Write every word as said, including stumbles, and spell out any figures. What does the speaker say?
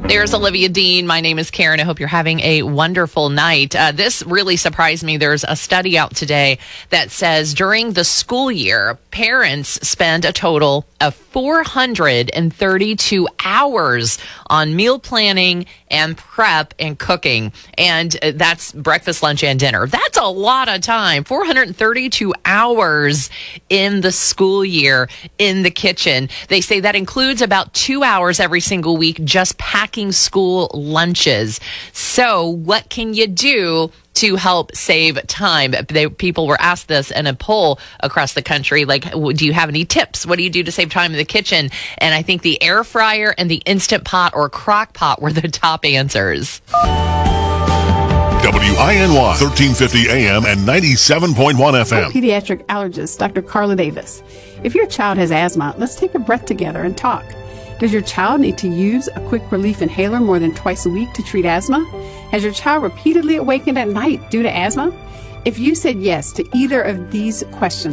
There's Olivia Dean. My name is Karen. I hope you're having a wonderful night. Uh, this really surprised me. There's a study out today that says during the school year, parents spend a total of four hundred thirty-two hours on meal planning and prep and cooking. And uh, that's breakfast, lunch, and dinner. That's a lot of time. four hundred thirty-two hours in the school year in the kitchen. They say that includes about two hours every single week just packing school lunches. So what can you do to help save time? They, people were asked this in a poll across the country, like, do you have any tips? What do you do to save time in the kitchen? And I think the air fryer and the Instant Pot or crock pot were the top answers. W I N Y, thirteen fifty A M and ninety-seven point one F M. I'm pediatric allergist, Doctor Carla Davis. If your child has asthma, let's take a breath together and talk. Does your child need to use a quick relief inhaler more than twice a week to treat asthma? Has your child repeatedly awakened at night due to asthma? If you said yes to either of these questions,